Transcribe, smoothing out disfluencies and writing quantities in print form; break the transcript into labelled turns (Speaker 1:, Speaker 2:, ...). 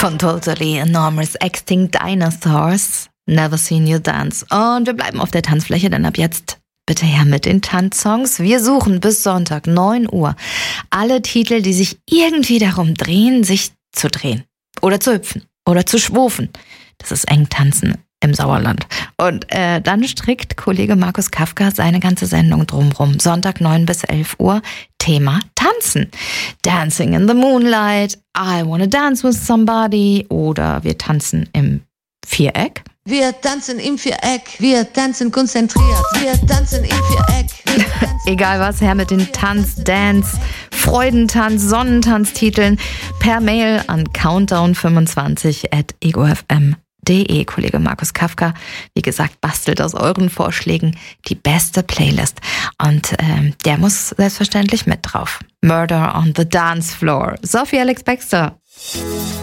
Speaker 1: Von Totally Enormous Extinct Dinosaurs, Never Seen You Dance. Und wir bleiben auf der Tanzfläche, denn ab jetzt bitte her mit den Tanzsongs. Wir suchen bis Sonntag 9 Uhr alle Titel, die sich irgendwie darum drehen, sich zu drehen oder zu hüpfen oder zu schwufen. Das ist eng tanzen im Sauerland. Und dann strickt Kollege Markus Kafka seine ganze Sendung drumrum. Sonntag 9 bis 11 Uhr, Thema Tanzen. Dancing in the Moonlight, I Wanna Dance with Somebody oder wir tanzen im Viereck.
Speaker 2: Wir tanzen im Viereck, wir tanzen konzentriert, wir tanzen im Viereck.
Speaker 1: Egal was, her mit den Tanz, Dance, Freudentanz, Sonnentanztiteln per Mail an countdown25@egofm.de. Kollege Markus Kafka, wie gesagt, bastelt aus euren Vorschlägen die beste Playlist. Und der muss selbstverständlich mit drauf. Murder on the Dance Floor. Sophie Alex Baxter.